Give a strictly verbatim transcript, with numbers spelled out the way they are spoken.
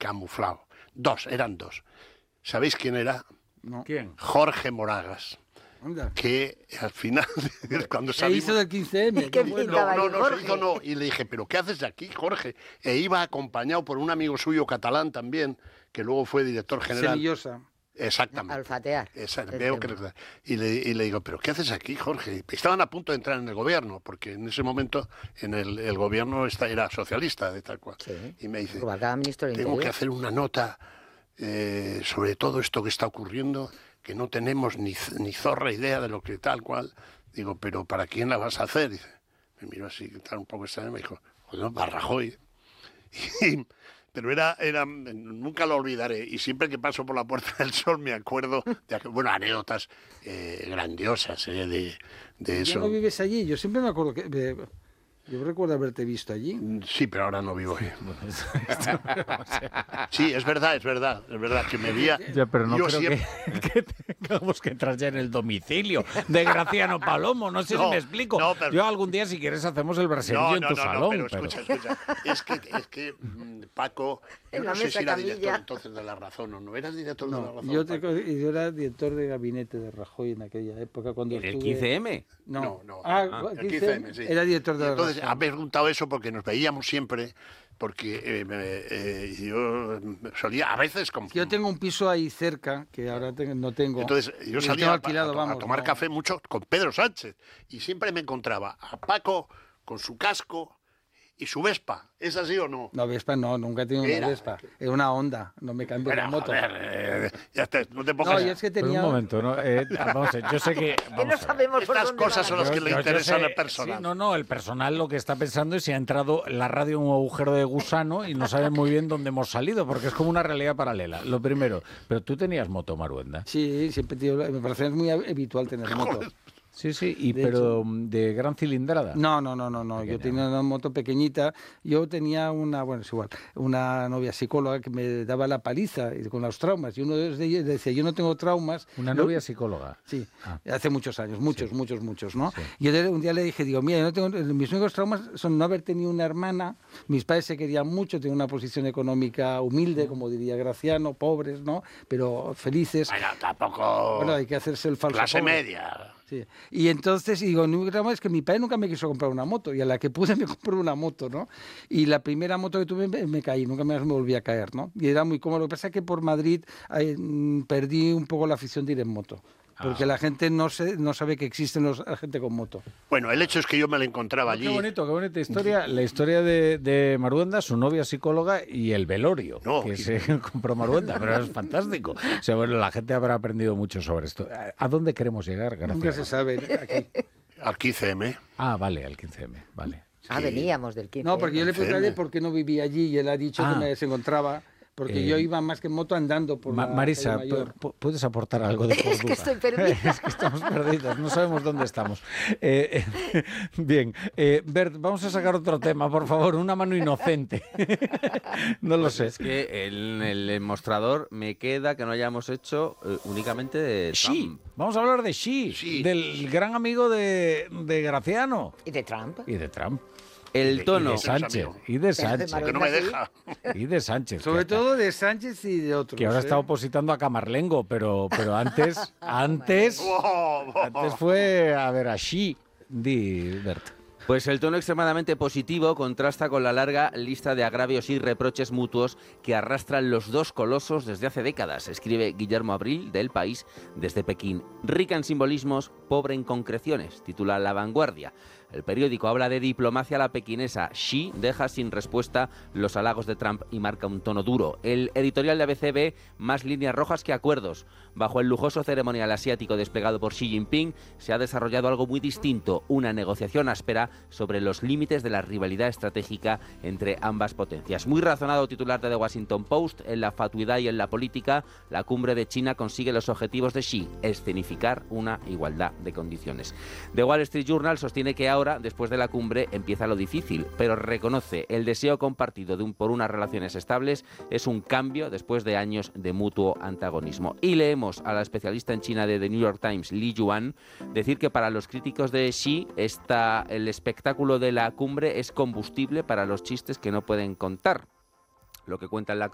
camuflado. Dos, eran dos. ¿Sabéis quién era? No. ¿Quién? Jorge Moragas. Anda. Que al final, cuando Se salimos... hizo del quince eme. ¿Qué bueno. pinta? No, no, Ahí, no, Jorge. se hizo no. Y le dije, ¿pero qué haces aquí, Jorge? E iba acompañado por un amigo suyo catalán también, que luego fue director general. Semillosa. Exactamente. Olfatear. Esa- El veo que- tema. y, le, y le digo, ¿pero qué haces aquí, Jorge? Estaban a punto de entrar en el gobierno, porque en ese momento en el, el gobierno esta, era socialista, de tal cual. Sí. Y me dice, Rubalcaba, ministro del tengo que Interior. hacer una nota eh, sobre todo esto que está ocurriendo, que no tenemos ni, z- ni zorra idea de lo que tal cual. Digo, ¿pero para quién la vas a hacer? Dice, me miró así, tal, un poco extraño, me dijo, bueno, para Rajoy. Y- pero era, era, nunca lo olvidaré, y siempre que paso por la Puerta del Sol me acuerdo de, aqu- bueno, anécdotas eh, grandiosas eh, de, de ¿Ya eso. no vives allí? Yo siempre me acuerdo que... eh, Yo recuerdo haberte visto allí. Sí, pero ahora no vivo ahí. Sí, es verdad, es verdad, es verdad, que me veía... Ya, pero no yo creo siempre- que, que tengamos que entrar ya en el domicilio de Graciano Palomo. No sé No, si me explico. no, pero- Yo algún día, si quieres, hacemos el braserillo en tu salón. pero pero- escucha, escucha. Es que, es que mm, Paco, yo En la no sé mesa si era camilla. director entonces de La Razón o no. ¿Eras director de La No, Razón? yo, te- Paco? yo era director de gabinete de Rajoy en aquella época cuando ¿En el estuve... quince eme? No, No, no. Ah, Ah, el quince quince eme, sí. Era director Y de la entonces, Razón. ha preguntado eso porque nos veíamos siempre, porque eh, me- eh, yo solía, a veces, como... Yo tengo un piso ahí cerca, que ahora tengo- no tengo. Entonces, y yo lo salía tengo a, alquilado, a to- a vamos, tomar no. café mucho con Pedro Sánchez y siempre me encontraba a Paco con su casco y su Vespa. ¿Es así o no? No, Vespa no, nunca he tenido una Era. Vespa. Era una Honda, no me cambio de Bueno, moto. joder, eh, ya está, no te pongas... No, yo es que Pero tenía... un momento, ¿no? Eh, vamos a ver, yo sé que... Que vamos no a ver. sabemos por Estas dónde cosas van. son las que le Yo- yo interesan sé- al personal. sí, no, no, el personal lo que está pensando es si ha entrado la radio en un agujero de gusano y no sabe muy bien dónde hemos salido, porque es como una realidad paralela. Lo primero, pero tú tenías moto, Maruenda. Sí, siempre he tenido- me parece muy habitual tener moto. Sí, sí, y De pero de gran cilindrada. No, no, no, no, no. Yo tenía una moto pequeñita. Yo tenía una, bueno, es igual, una novia psicóloga que me daba la paliza y con los traumas. Y uno de ellos decía, yo no tengo traumas. Una Lo- novia psicóloga. Sí, Ah. hace muchos años, muchos, Sí. muchos, muchos, ¿no? Sí. Y yo le- un día le dije, digo, mira, yo no tengo, mis únicos traumas son no haber tenido una hermana, mis padres se querían mucho, tenían una posición económica humilde, como diría Graciano, pobres, ¿no? Pero felices. Bueno, tampoco... Bueno, hay que hacerse el falso clase pobre. media. Sí. Y entonces, digo, el único trauma es que mi padre nunca me quiso comprar una moto, y a la que pude me compró una moto, ¿no? Y la primera moto que tuve me, me caí, nunca más me volví a caer, ¿no? Y era muy cómodo. Lo que pasa es que por Madrid eh, mm, perdí un poco la afición de ir en moto, porque Ah. la gente no, se, no sabe que existen los, la gente con moto. Bueno, el hecho es que yo me la encontraba allí. Qué bonito, qué bonita historia. La historia de, de Maruenda, su novia psicóloga y el velorio No, que y- se compró Maruenda, pero es fantástico. O sea, bueno, la gente habrá aprendido mucho sobre esto. ¿A dónde queremos llegar? Nunca Gracias. se sabe. ¿eh? Aquí. Al quince eme. Ah, vale, al quince eme, vale. Ah, veníamos del quince. No, porque yo le quince pregunté eme. por qué no vivía allí y él ha dicho Ah. que me desencontraba, porque Eh, yo iba más que en moto andando por Ma- la Marisa, calle Mayor. pu- ¿puedes aportar algo de Es que cordura? estoy perdida. Es que estamos perdidos, no sabemos dónde estamos. Eh, eh, bien, eh, Bert, vamos a sacar otro tema, por favor, una mano inocente. No lo sé. Es que en el mostrador me queda que no hayamos hecho eh, únicamente de Xi, Trump. vamos a hablar de Xi, Sí. del gran amigo de, de Graciano ¿Y de Trump? y de Trump. El Y tono. de Sánchez, amigo. y de Sánchez, Que no me deja. y de Sánchez. Sobre que- todo de Sánchez y de otros. que ahora ¿eh? está opositando a Camarlengo, pero, pero antes, antes, Oh, oh, antes fue a ver a Xi, di Bert. Pues el tono extremadamente positivo contrasta con la larga lista de agravios y reproches mutuos que arrastran los dos colosos desde hace décadas, escribe Guillermo Abril de El País desde Pekín. Rica en simbolismos, pobre en concreciones, titula La Vanguardia. El periódico habla de diplomacia a la pequinesa. Xi deja sin respuesta los halagos de Trump y marca un tono duro. El editorial de A B C ve más líneas rojas que acuerdos. Bajo el lujoso ceremonial asiático desplegado por Xi Jinping se ha desarrollado algo muy distinto, una negociación áspera sobre los límites de la rivalidad estratégica entre ambas potencias. Muy razonado titular de The Washington Post, en la fatuidad y en la política, la cumbre de China consigue los objetivos de Xi, escenificar una igualdad de condiciones. The Wall Street Journal sostiene que ahora, después de la cumbre, empieza lo difícil, pero reconoce el deseo compartido de un, por unas relaciones estables es un cambio después de años de mutuo antagonismo. Y leemos a la especialista en China de The New York Times, Li Yuan, decir que para los críticos de Xi está el espectáculo de la cumbre es combustible para los chistes que no pueden contar. Lo que cuenta en la